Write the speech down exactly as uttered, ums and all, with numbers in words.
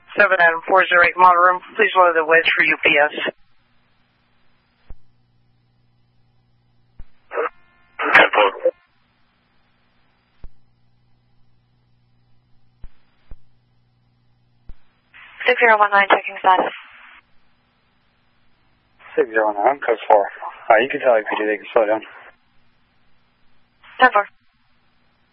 seven Adam four zero eight model room. Please load the wedge for U P S. six zero one nine, checking status. six zero one nine, code four. Uh, you can tell if you do, they can slow down. ten four.